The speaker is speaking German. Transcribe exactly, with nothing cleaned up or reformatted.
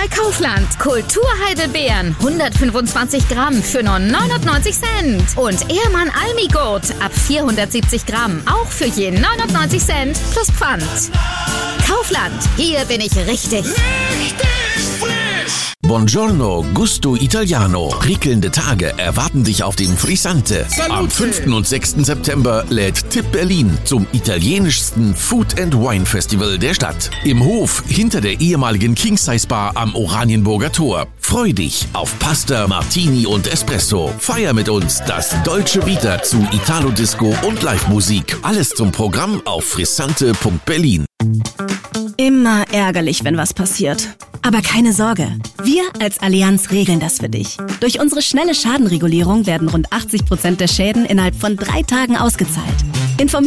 Kaufland. Kulturheidelbeeren, hundertfünfundzwanzig Gramm für nur neunundneunzig Cent. Und Ehrmann Almigurt ab vierhundertsiebzig Gramm, auch für je neunundneunzig Cent plus Pfand. Kaufland, hier bin ich richtig. Richtig frisch! Buongiorno, Gusto Italiano. Prickelnde Tage erwarten dich auf dem Frizzante. Salute. Am fünften und sechsten September lädt Tipp Berlin zum italienischsten Food and Wine Festival der Stadt. Im Hof hinter der ehemaligen King Size Bar am Oranienburger Tor. Freu dich auf Pasta, Martini und Espresso. Feier mit uns das Dolce Vita zu Italo-Disco und Live-Musik. Alles zum Programm auf frizzante punkt berlin. Immer ärgerlich, wenn was passiert. Aber keine Sorge, wir als Allianz regeln das für dich. Durch unsere schnelle Schadenregulierung werden rund achtzig Prozent der Schäden innerhalb von drei Tagen ausgezahlt. Informier